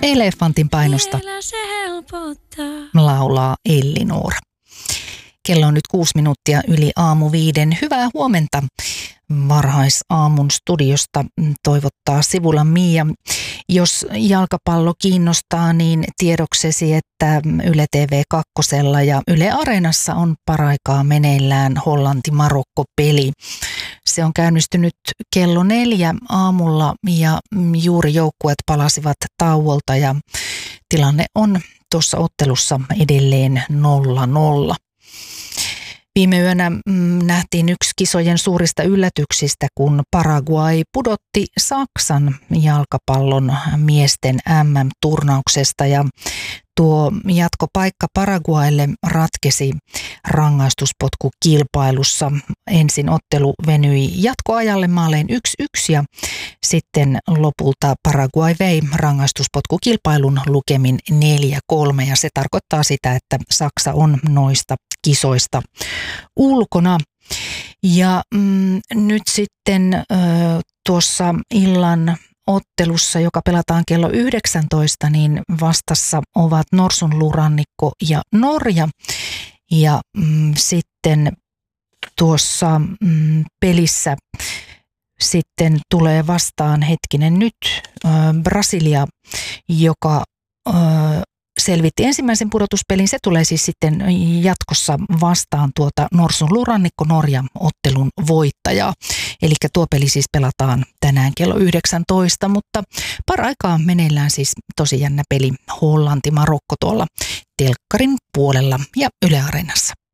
Elefantin painosta laulaa Elli Noora. Kello on nyt 6 minuuttia yli aamu 5. Hyvää huomenta varhaisaamun studiosta toivottaa Sivula Mia. Jos jalkapallo kiinnostaa, niin tiedoksesi, että Yle TV2 ja Yle Areenassa on paraikaa meneillään Hollanti-Marokko-peli. Se on käynnistynyt kello 4 aamulla ja juuri joukkueet palasivat tauolta ja tilanne on tuossa ottelussa edelleen 0-0. Viime yönä nähtiin yksi kisojen suurista yllätyksistä, kun Paraguay pudotti Saksan jalkapallon miesten MM-turnauksesta ja tuo jatkopaikka Paraguaylle ratkesi rangaistuspotkukilpailussa. Ensin ottelu venyi jatkoajalle maalein 1-1 ja sitten lopulta Paraguay vei rangaistuspotkukilpailun lukemin 4-3 ja se tarkoittaa sitä, että Saksa on noista kisoista ulkona. Ja nyt sitten tuossa illan ottelussa, joka pelataan kello 19, niin vastassa ovat Norsunluurannikko ja Norja. Ja sitten tuossa pelissä sitten tulee vastaan Brasilia, joka selvitti ensimmäisen pudotuspelin. Se tulee siis sitten jatkossa vastaan tuota Norsunluurannikko Norjan ottelun voittajaa. Eli tuo peli siis pelataan tänään kello 19, mutta paraikaa meneillään siis tosi jännä peli Hollanti-Marokko tuolla telkkarin puolella ja Yle Areenassa.